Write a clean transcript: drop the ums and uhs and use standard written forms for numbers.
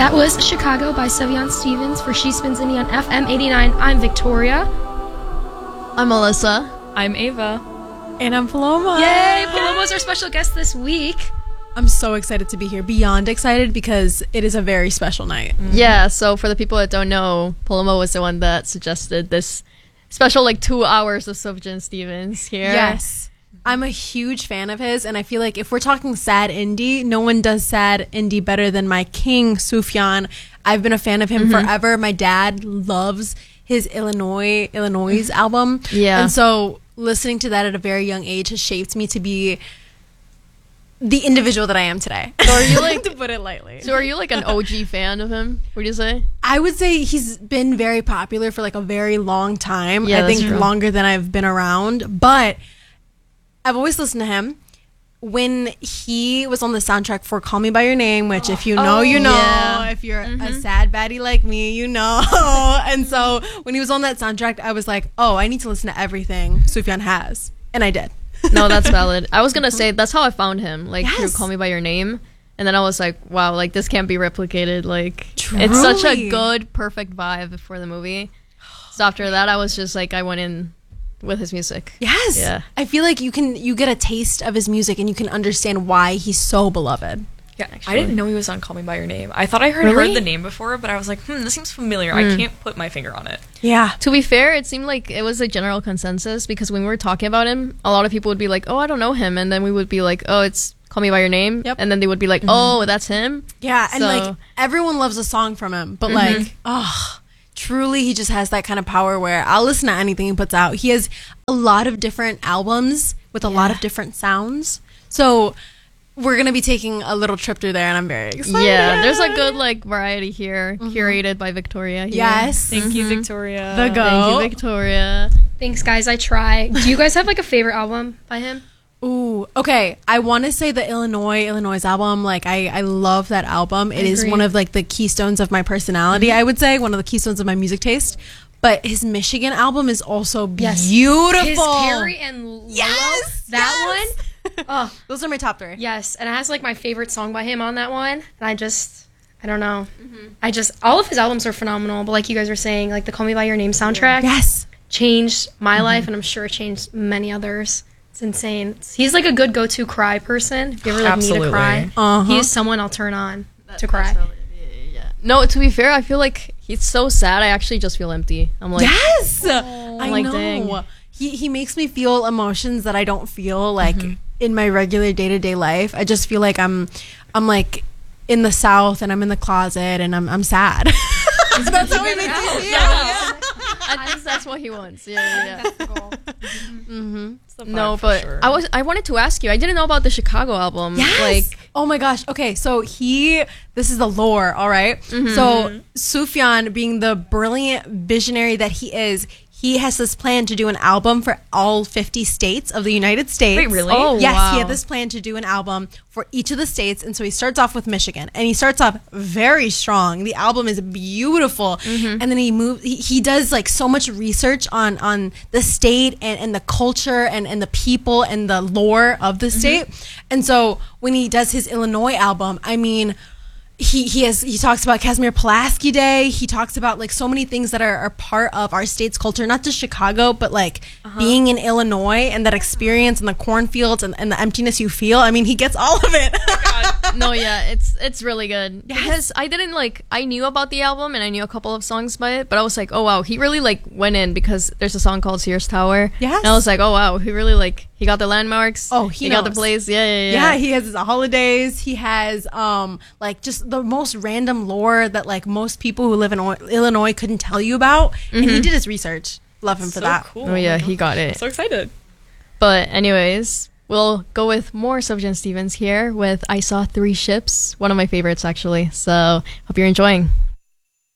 That was Chicago by Sufjan Stevens for She Spins Indie on FM 89. I'm Victoria. I'm Melissa. I'm Ava. And I'm Paloma. Yay! Paloma's our special guest this week. I'm so excited to be here. Beyond excited because it is a very special night. Yeah, so for the people that don't know, Paloma was the one that suggested this special 2 hours of Sufjan Stevens here. Yes. I'm a huge fan of his, and I feel like if we're talking sad indie, no one does sad indie better than my king, Sufjan. I've been a fan of him forever. My dad loves his Illinois album. Yeah. And so listening to that at a very young age has shaped me to be the individual that I am today. So are you to put it lightly. So are you an OG fan of him? Would you say? I would say he's been very popular for a very long time. Yeah, I think that's true. longer than I've been around, but I've always listened to him. When he was on the soundtrack for Call Me By Your Name, which if you know, you know. Yeah. If you're a sad baddie like me, you know. And so when he was on that soundtrack, I was like, oh, I need to listen to everything Sufjan has. And I did. No, that's valid. I was gonna say that's how I found him, through Yes. Call Me By Your Name. And then I was like, wow, this can't be replicated. It's such a Truly. good, perfect vibe for the movie. So after that, I was just I went in with his music. Yes. Yeah. I feel like you get a taste of his music and you can understand why he's so beloved. Yeah, I didn't know he was on Call Me By Your Name. I thought I heard the name before, but I was like, this seems familiar. I can't put my finger on it. Yeah. To be fair, it seemed like it was a general consensus because when we were talking about him, a lot of people would be like, oh, I don't know him. And then we would be like, oh, it's Call Me By Your Name. Yep. And then they would be like, oh, that's him. Yeah, and So- everyone loves a song from him, but truly he just has that kind of power where I'll listen to anything he puts out. He has a lot of different albums with a lot of different sounds. So we're going to be taking a little trip through there and I'm very excited. Yeah, there's a good variety here, curated by Victoria here. Yes. Thank you, Victoria. The go. Thank you, Victoria. Thanks, guys. I try. Do you guys have a favorite album by him? Ooh, okay. I want to say the Illinois album. I love that album. It is agree. one of the keystones of my personality, I would say, one of the keystones of my music taste. But his Michigan album is also Yes. beautiful. His Carrie and Lolo, Yes, that one. Oh, Those are my top three. yes. And it has my favorite song by him on that one. And I don't know. All of his albums are phenomenal. But like you guys were saying, the Call Me By Your Name soundtrack Yes. changed my life. And I'm sure it changed many others. It's insane. He's a good go-to cry person. If you ever need Absolutely. to cry, Uh-huh. he's someone I'll turn on to cry. Yeah. No, to be fair, I feel like he's so sad. I actually just feel empty. I'm like, Yes. I like, know. dang. He makes me feel emotions that I don't feel in my regular day-to-day life. I just feel like I'm in the South and I'm in the closet and I'm sad. That's how he makes me feel. I think that's what he wants. Yeah. That's the goal. It's the No, vibe for but sure. I wanted to ask you. I didn't know about the Chicago album. Yes. Oh my gosh. Okay, so this is the lore, all right? So Sufjan, being the brilliant visionary that he is, he has this plan to do an album for all 50 states of the United States. Wait, really? Oh, Yes, wow. he had this plan to do an album for each of the states, and so he starts off with Michigan, and he starts off very strong. The album is beautiful, and then he does so much research on the state and the culture and the people and the lore of the state, and so when he does his Illinois album, I mean, he talks about Casimir Pulaski Day. He talks about so many things that are part of our state's culture, not just Chicago, but being in Illinois and that experience and the cornfields and the emptiness you feel. I mean, he gets all of it. No, yeah, it's really good. Because I didn't I knew about the album and I knew a couple of songs by it, but I was like, oh wow, he really went in because there's a song called Sears Tower. Yes. And I was like, oh wow, he really he got the landmarks. Oh, he got the knows. place. Yeah. Yeah, he has his holidays. He has just the most random lore that most people who live in Illinois couldn't tell you about. And he did his research. Love him for that. Cool. Oh yeah, he got it. So excited. But anyways, we'll go with more Sufjan Stevens here with I Saw Three Ships, one of my favorites actually. So hope you're enjoying.